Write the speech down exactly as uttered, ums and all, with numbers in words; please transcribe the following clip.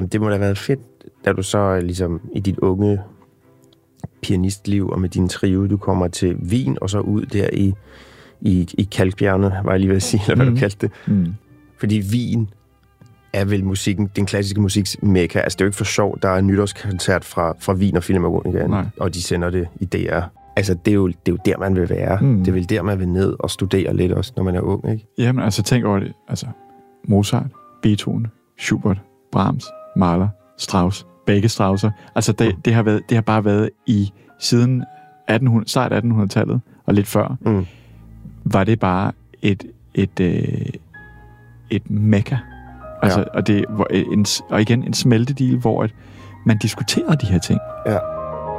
Jamen, det må da have været fedt, da du så ligesom i dit unge pianistliv og med din trio, du kommer til Wien og så ud der i, i, i Kalkbjergene, var jeg lige ved at sige, eller hvad mm. du kaldte det. Mm. Fordi Wien er vel musikken, den klassiske musiks mekka. Altså, det er jo ikke for sjov, der er en nytårskoncert fra, fra Wien og Filharmonien, og de sender det i D R. Altså, det er jo, det er jo der, man vil være. Mm. Det er vel der, man vil ned og studere lidt også, når man er ung, ikke? Jamen, altså, tænk over det. Altså, Mozart, Beethoven, Schubert, Brahms, Mahler, Strauss, begge Strausser. Altså, det, det, har, været, det har bare været i siden attenhundrede, start attenhundredetallet, og lidt før, mm. var det bare et, et, et, et mekka. Altså, ja. og, det, hvor en, og igen, en smeltedeal, hvor at man diskuterede de her ting. Ja.